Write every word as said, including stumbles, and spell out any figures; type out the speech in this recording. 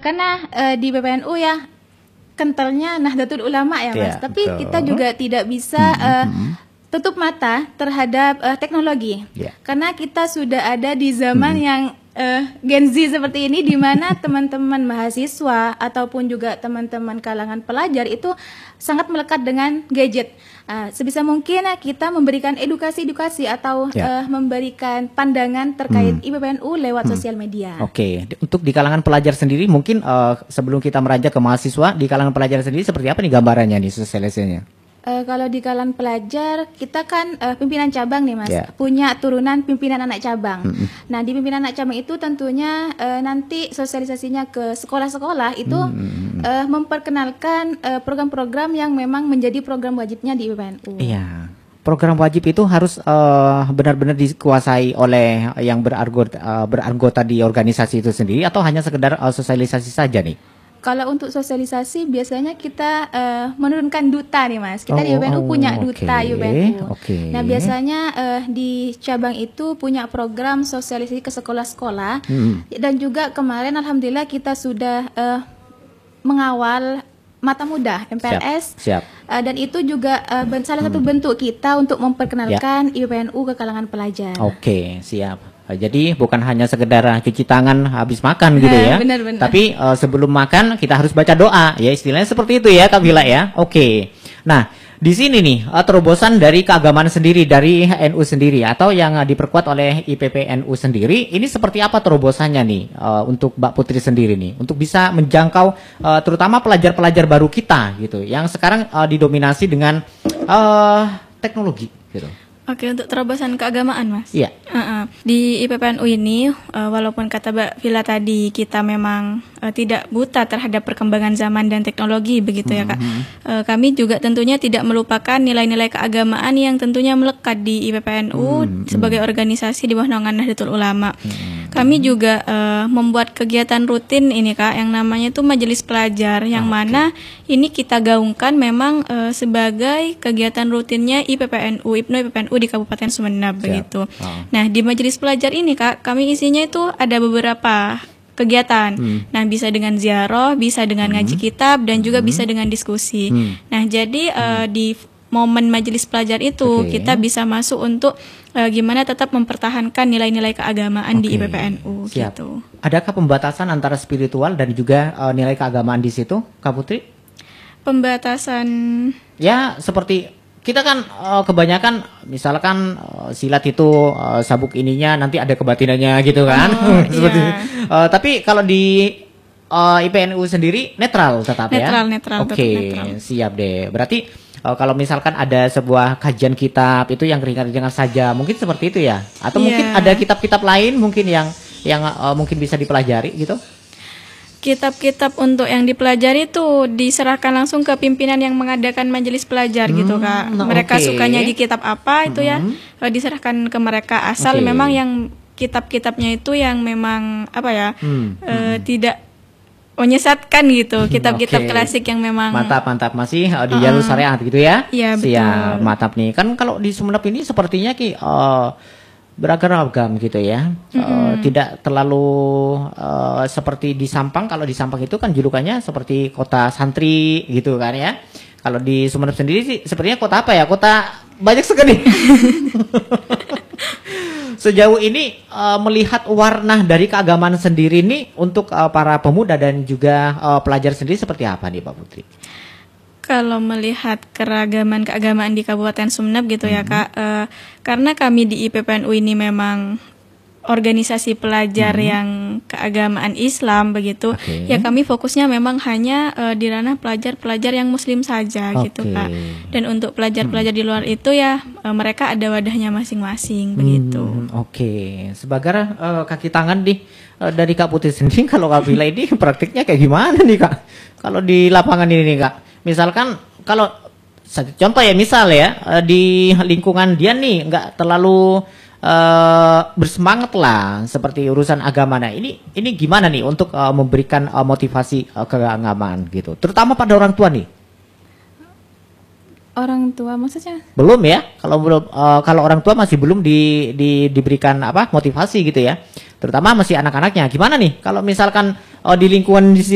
karena uh, di B P N U ya kentalnya Nahdlatul Ulama ya Mas, ya, tapi betul. kita juga tidak bisa uh, tutup mata terhadap uh, teknologi, ya. karena kita sudah ada di zaman hmm. yang uh, Gen Z seperti ini, di mana teman-teman mahasiswa ataupun juga teman-teman kalangan pelajar itu sangat melekat dengan gadget. Uh, sebisa mungkin uh, kita memberikan edukasi-edukasi atau ya. uh, memberikan pandangan terkait hmm. I P P N U lewat hmm. sosial media. Oke, untuk di kalangan pelajar sendiri mungkin uh, sebelum kita meranjak ke mahasiswa, di kalangan pelajar sendiri seperti apa nih gambarannya nih sosialisasinya? Uh, kalau di kalangan pelajar, kita kan uh, pimpinan cabang nih Mas, yeah. punya turunan pimpinan anak cabang. Mm-hmm. Nah di pimpinan anak cabang itu tentunya uh, nanti sosialisasinya ke sekolah-sekolah itu mm-hmm. uh, memperkenalkan uh, program-program yang memang menjadi program wajibnya di I P P N U. Iya, program wajib itu harus uh, benar-benar dikuasai oleh yang berargot, uh, beranggota di organisasi itu sendiri, atau hanya sekedar uh, sosialisasi saja nih? Kalau untuk sosialisasi biasanya kita uh, menurunkan duta nih Mas. Kita oh, di I P P N U oh, punya duta okay, I P P N U. Okay. Nah biasanya uh, di cabang itu punya program sosialisasi ke sekolah-sekolah. Hmm. Dan juga kemarin alhamdulillah kita sudah uh, mengawal Mata Muda M P L S. Siap. Siap. Uh, dan itu juga uh, salah satu hmm. bentuk kita untuk memperkenalkan ya. I P P N U ke kalangan pelajar. Oke, okay, siap. Jadi bukan hanya sekedar cuci tangan habis makan gitu ya, benar, benar. tapi uh, sebelum makan kita harus baca doa ya, istilahnya seperti itu ya Kak Vila ya. Oke, okay. Nah di sini nih uh, terobosan dari keagamaan sendiri dari N U sendiri atau yang uh, diperkuat oleh I P P N U sendiri, ini seperti apa terobosannya nih uh, untuk Mbak Putri sendiri nih untuk bisa menjangkau uh, terutama pelajar-pelajar baru kita gitu yang sekarang uh, didominasi dengan uh, teknologi gitu. Oke, untuk terobosan keagamaan Mas. Iya. Uh-uh. Di I P P N U ini, uh, walaupun kata Mbak Vila tadi kita memang uh, tidak buta terhadap perkembangan zaman dan teknologi begitu ya Kak. Mm-hmm. Uh, kami juga tentunya tidak melupakan nilai-nilai keagamaan yang tentunya melekat di I P P N U mm-hmm. sebagai organisasi di bawah naungan Nahdlatul Ulama. Mm-hmm. Kami juga uh, membuat kegiatan rutin ini Kak yang namanya itu Majelis Pelajar, yang okay. mana ini kita gaungkan memang uh, sebagai kegiatan rutinnya I P P N U, I P N U I P P N U di Kabupaten Sumeneb begitu. Oh. Nah, di majelis pelajar ini Kak, kami isinya itu ada beberapa kegiatan. Hmm. Nah, bisa dengan ziarah, bisa dengan hmm. ngaji kitab, dan juga hmm. bisa dengan diskusi. Hmm. Nah, jadi hmm. uh, di momen majelis pelajar itu okay. kita bisa masuk untuk uh, gimana tetap mempertahankan nilai-nilai keagamaan okay. di I P P N U. Siap. Gitu. Adakah pembatasan antara spiritual dan juga uh, nilai keagamaan di situ, Kak Putri? Pembatasan ya seperti kita kan uh, kebanyakan misalkan uh, silat itu uh, sabuk ininya nanti ada kebatinannya gitu kan. Oh, seperti iya. uh, tapi kalau di uh, I P N U sendiri netral tetap netral, ya. Netral, Oke, okay, siap deh. Berarti uh, kalau misalkan ada sebuah kajian kitab itu yang ringan-ringan saja, mungkin seperti itu ya. Atau yeah. mungkin ada kitab-kitab lain mungkin yang yang uh, mungkin bisa dipelajari gitu. Kitab-kitab untuk yang dipelajari itu diserahkan langsung ke pimpinan yang mengadakan majelis pelajar hmm, gitu Kak. Mereka okay. sukanya di kitab apa itu hmm. ya diserahkan ke mereka, asal okay. memang yang kitab-kitabnya itu yang memang apa ya hmm. e, hmm. tidak menyesatkan gitu, kitab-kitab okay. klasik yang memang mantap-mantap masih uh, di jalur uh, syariah gitu ya. Iya betul. Siap, mantap nih. Kan kalau di Sumeneb ini sepertinya ki uh, beragam-agam gitu ya, mm-hmm. uh, tidak terlalu uh, seperti di Sampang. Kalau di Sampang itu kan julukannya seperti kota santri gitu kan ya. Kalau di Sumeneb sendiri sih sepertinya kota apa ya? Kota banyak sekali. Sejauh ini uh, melihat warna dari keagamaan sendiri nih untuk uh, para pemuda dan juga uh, pelajar sendiri seperti apa nih Pak Putri? Kalau melihat keragaman keagamaan di Kabupaten Sumeneb gitu mm-hmm. ya Kak, uh, karena kami di I P P N U ini memang organisasi pelajar mm-hmm. yang keagamaan Islam begitu, okay. ya kami fokusnya memang hanya uh, di ranah pelajar-pelajar yang Muslim saja okay. gitu Kak. Dan untuk pelajar-pelajar mm-hmm. di luar itu ya uh, mereka ada wadahnya masing-masing mm-hmm. begitu. Oke, okay. Sebagai uh, kaki tangan nih uh, dari Kak Putri sendiri, kalau Kak Vila ini praktiknya kayak gimana nih Kak? Kalau di lapangan ini nih Kak? Misalkan kalau contoh ya misal ya di lingkungan dia nih nggak terlalu uh, bersemangat lah seperti urusan agama. Nah ini ini gimana nih untuk uh, memberikan uh, motivasi uh, keagamaan gitu, terutama pada orang tua nih. Orang tua maksudnya? Belum ya, kalau belum uh, kalau orang tua masih belum di, di diberikan apa motivasi gitu ya, terutama masih anak-anaknya. Gimana nih kalau misalkan uh, di lingkungan di